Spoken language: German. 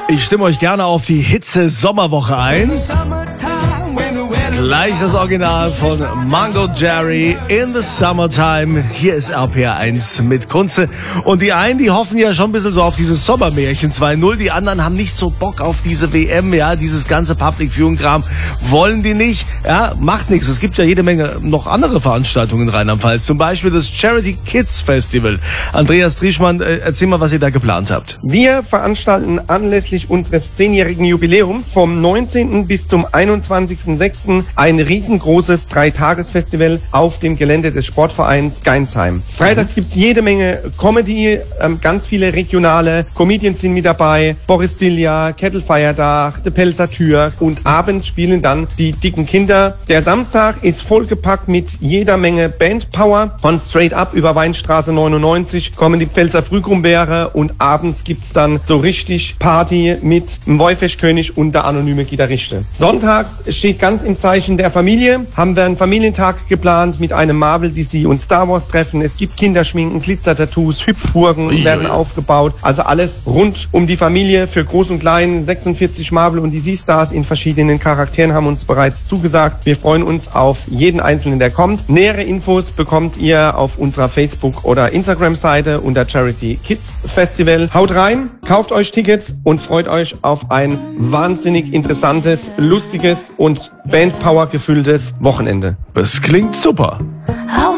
Ich stimme euch gerne auf die Hitze-Sommerwoche ein. Gleich das Original von Mango Jerry, In the Summertime. Hier ist RPR1 mit Kunze. Und die einen, die hoffen ja schon ein bisschen so auf dieses Sommermärchen 2.0. Die anderen haben nicht so Bock auf diese WM, ja, dieses ganze Public Viewing-Kram. Wollen die nicht, ja, macht nichts. Es gibt ja jede Menge noch andere Veranstaltungen in Rheinland-Pfalz. Zum Beispiel das Charity Kids Festival. Andreas Drieschmann, erzähl mal, was ihr da geplant habt. Wir veranstalten anlässlich unseres 10-jährigen Jubiläums vom 19. bis zum 21.06. ein riesengroßes 3-Tages-Festival auf dem Gelände des Sportvereins Geinsheim. Freitags gibt's jede Menge Comedy, ganz viele regionale Comedians sind mit dabei, Boris Silja, Kettle Feierdach, De Pelzer Tür und abends spielen dann die dicken Kinder. Der Samstag ist vollgepackt mit jeder Menge Bandpower. Von Straight Up über Weinstraße 99 kommen die Pfälzer Frühgrumbeere und abends gibt's dann so richtig Party mit dem Woifeschkönig und der anonyme Gitarriste. Sonntags steht ganz im Zeichen der Familie, haben wir einen Familientag geplant mit einem Marvel DC und Star Wars Treffen. Es gibt Kinderschminken, Glitzer-Tattoos, Hüpfburgen werden aufgebaut. Also alles rund um die Familie für Groß und Klein. 46 Marvel und DC Stars in verschiedenen Charakteren haben uns bereits zugesagt. Wir freuen uns auf jeden Einzelnen, der kommt. Nähere Infos bekommt ihr auf unserer Facebook- oder Instagram-Seite unter Charity Kids Festival. Haut rein, kauft euch Tickets und freut euch auf ein wahnsinnig interessantes, lustiges und Bandpower gefülltes Wochenende. Das klingt super.